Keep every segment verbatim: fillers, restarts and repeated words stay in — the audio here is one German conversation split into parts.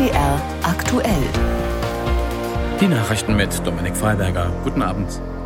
W D R aktuell. Die Nachrichten mit Dominik Freiberger. Guten Abend.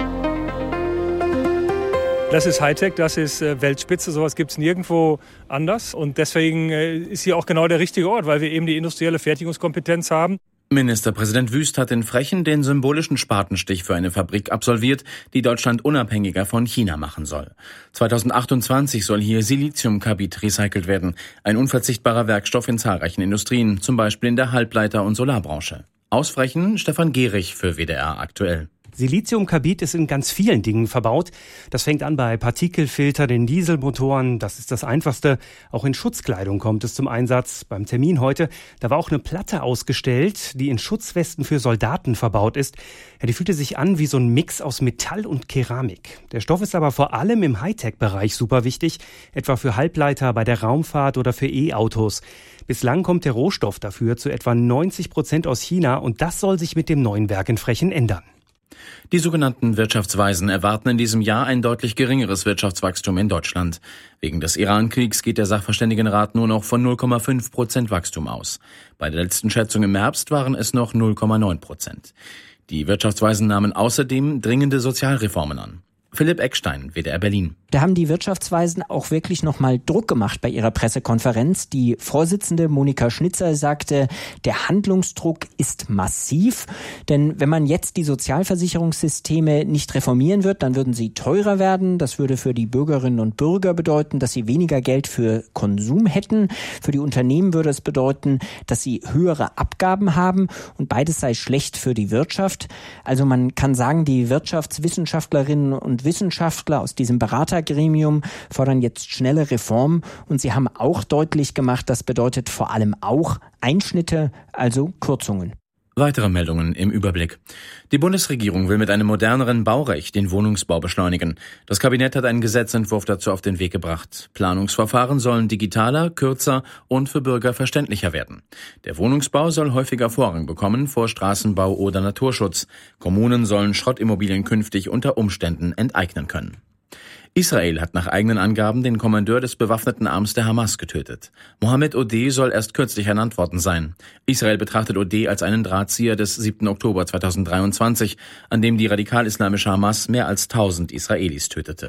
Das ist Hightech, das ist Weltspitze, sowas gibt es nirgendwo anders. Und deswegen ist hier auch genau der richtige Ort, weil wir eben die industrielle Fertigungskompetenz haben. Ministerpräsident Wüst hat in Frechen den symbolischen Spatenstich für eine Fabrik absolviert, die Deutschland unabhängiger von China machen soll. zweitausendachtundzwanzig soll hier Siliziumkarbid recycelt werden, ein unverzichtbarer Werkstoff in zahlreichen Industrien, zum Beispiel in der Halbleiter- und Solarbranche. Aus Frechen Stefan Gehrig für W D R aktuell. Siliziumkarbid ist in ganz vielen Dingen verbaut. Das fängt an bei Partikelfiltern in Dieselmotoren. Das ist das Einfachste. Auch in Schutzkleidung kommt es zum Einsatz. Beim Termin heute, da war auch eine Platte ausgestellt, die in Schutzwesten für Soldaten verbaut ist. Ja, die fühlte sich an wie so ein Mix aus Metall und Keramik. Der Stoff ist aber vor allem im Hightech-Bereich super wichtig, etwa für Halbleiter bei der Raumfahrt oder für E-Autos. Bislang kommt der Rohstoff dafür zu etwa neunzig Prozent aus China und das soll sich mit dem neuen Werk in Frechen ändern. Die sogenannten Wirtschaftsweisen erwarten in diesem Jahr ein deutlich geringeres Wirtschaftswachstum in Deutschland. Wegen des Iran-Kriegs geht der Sachverständigenrat nur noch von null Komma fünf Prozent Wachstum aus. Bei der letzten Schätzung im Herbst waren es noch null Komma neun Prozent. Die Wirtschaftsweisen nahmen außerdem dringende Sozialreformen an. Philipp Eckstein, W D R Berlin. Da haben die Wirtschaftsweisen auch wirklich nochmal Druck gemacht bei ihrer Pressekonferenz. Die Vorsitzende Monika Schnitzer sagte, der Handlungsdruck ist massiv. Denn wenn man jetzt die Sozialversicherungssysteme nicht reformieren wird, dann würden sie teurer werden. Das würde für die Bürgerinnen und Bürger bedeuten, dass sie weniger Geld für Konsum hätten. Für die Unternehmen würde es bedeuten, dass sie höhere Abgaben haben. Und beides sei schlecht für die Wirtschaft. Also man kann sagen, die Wirtschaftswissenschaftlerinnen und Wissenschaftler aus diesem Beratergremium fordern jetzt schnelle Reformen und sie haben auch deutlich gemacht, das bedeutet vor allem auch Einschnitte, also Kürzungen. Weitere Meldungen im Überblick. Die Bundesregierung will mit einem moderneren Baurecht den Wohnungsbau beschleunigen. Das Kabinett hat einen Gesetzentwurf dazu auf den Weg gebracht. Planungsverfahren sollen digitaler, kürzer und für Bürger verständlicher werden. Der Wohnungsbau soll häufiger Vorrang bekommen vor Straßenbau oder Naturschutz. Kommunen sollen Schrottimmobilien künftig unter Umständen enteignen können. Israel hat nach eigenen Angaben den Kommandeur des bewaffneten Arms der Hamas getötet. Mohammed Odeh soll erst kürzlich ernannt worden sein. Israel betrachtet Odeh als einen Drahtzieher des siebten Oktober zweitausenddreiundzwanzig, an dem die radikal-islamische Hamas mehr als tausend Israelis tötete.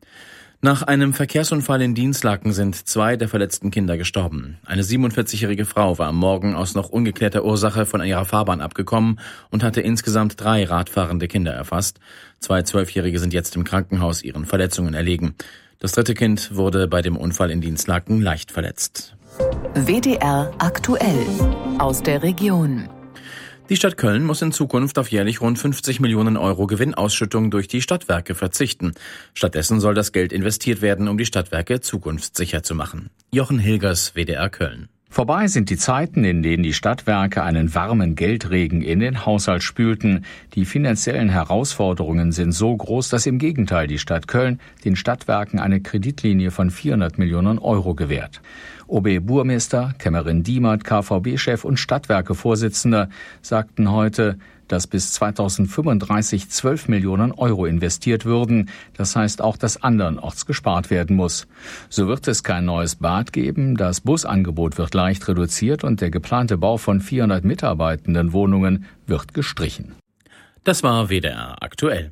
Nach einem Verkehrsunfall in Dinslaken sind zwei der verletzten Kinder gestorben. Eine siebenundvierzigjährige Frau war am Morgen aus noch ungeklärter Ursache von ihrer Fahrbahn abgekommen und hatte insgesamt drei radfahrende Kinder erfasst. Zwei Zwölfjährige sind jetzt im Krankenhaus ihren Verletzungen erlegen. Das dritte Kind wurde bei dem Unfall in Dinslaken leicht verletzt. W D R aktuell aus der Region. Die Stadt Köln muss in Zukunft auf jährlich rund fünfzig Millionen Euro Gewinnausschüttung durch die Stadtwerke verzichten. Stattdessen soll das Geld investiert werden, um die Stadtwerke zukunftssicher zu machen. Jochen Hilgers, W D R Köln. Vorbei sind die Zeiten, in denen die Stadtwerke einen warmen Geldregen in den Haushalt spülten. Die finanziellen Herausforderungen sind so groß, dass im Gegenteil die Stadt Köln den Stadtwerken eine Kreditlinie von vierhundert Millionen Euro gewährt. O B-Burmeister, Kämmerin Diemert, K V B-Chef und Stadtwerke-Vorsitzender sagten heute, dass bis zweitausendfünfunddreißig zwölf Millionen Euro investiert würden. Das heißt auch, dass andernorts gespart werden muss. So wird es kein neues Bad geben, das Busangebot wird leicht reduziert und der geplante Bau von vierhundert mitarbeitenden Wohnungen wird gestrichen. Das war W D R aktuell.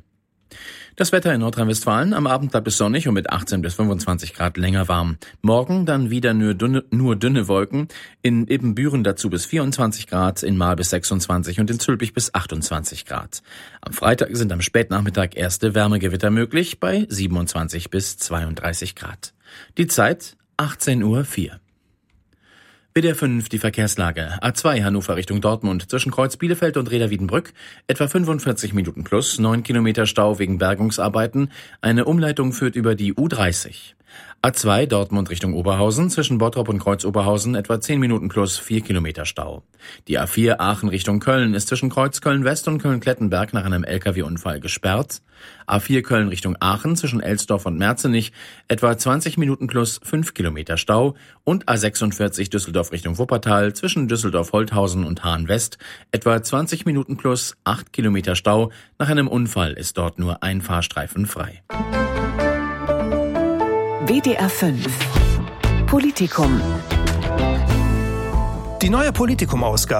Das Wetter in Nordrhein-Westfalen: am Abend bleibt es sonnig und mit achtzehn bis fünfundzwanzig Grad länger warm. Morgen dann wieder nur dünne, nur dünne Wolken. In Ibbenbüren dazu bis vierundzwanzig Grad, in Marl bis sechsundzwanzig und in Zülpich bis achtundzwanzig Grad. Am Freitag sind am Spätnachmittag erste Wärmegewitter möglich bei siebenundzwanzig bis zweiunddreißig Grad. Die Zeit achtzehn Uhr vier. B D R fünf, die Verkehrslage. A zwei Hannover Richtung Dortmund zwischen Kreuz Bielefeld und Reda-Wiedenbrück etwa fünfundvierzig Minuten plus, neun Kilometer Stau wegen Bergungsarbeiten. Eine Umleitung führt über die U dreißig. A zwei Dortmund Richtung Oberhausen zwischen Bottrop und Kreuz Oberhausen etwa zehn Minuten plus, vier Kilometer Stau. Die A vier Aachen Richtung Köln ist zwischen Kreuz Köln-West und Köln-Klettenberg nach einem L K W-Unfall gesperrt. A vier Köln Richtung Aachen zwischen Elsdorf und Merzenich etwa zwanzig Minuten plus, fünf Kilometer Stau. Und A sechsundvierzig Düsseldorf Richtung Wuppertal zwischen Düsseldorf-Holthausen und Hahn-West etwa zwanzig Minuten plus, acht Kilometer Stau. Nach einem Unfall ist dort nur ein Fahrstreifen frei. W D R fünf Politikum. Die neue Politikum-Ausgabe